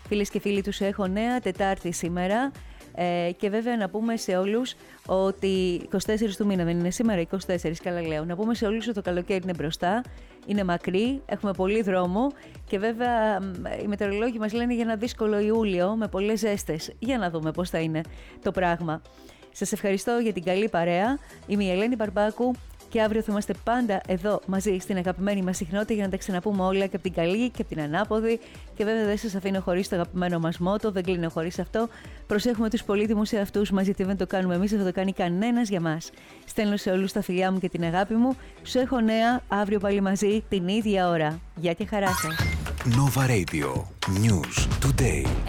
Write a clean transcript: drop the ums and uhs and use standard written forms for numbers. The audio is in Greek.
Φίλες και φίλοι, τους έχω νέα Τετάρτη σήμερα. Και βέβαια να πούμε σε όλους ότι 24 του μήνα δεν είναι σήμερα, 24 καλά λέω. Να πούμε σε όλους ότι το καλοκαίρι είναι μπροστά, είναι μακρύ, έχουμε πολύ δρόμο και βέβαια οι μετεωρολόγοι μας λένε για ένα δύσκολο Ιούλιο με πολλές ζέστες. Για να δούμε πώς θα είναι το πράγμα. Σας ευχαριστώ για την καλή παρέα. Είμαι η Ελένη Μπαρμπάκου και αύριο θα είμαστε πάντα εδώ μαζί στην αγαπημένη μας συχνότητα για να τα ξαναπούμε όλα και από την καλή και από την ανάποδη. Και βέβαια δεν σας αφήνω χωρίς το αγαπημένο μας μότο, δεν κλείνω χωρίς αυτό. Προσέχουμε τους πολύτιμους εαυτούς μας, γιατί δεν το κάνουμε εμείς, δεν θα το κάνει κανένας για μας. Στέλνω σε όλους τα φιλιά μου και την αγάπη μου. Σου έχω νέα αύριο πάλι μαζί την ίδια ώρα. Γεια και χαρά σας. Nova Radio News Today.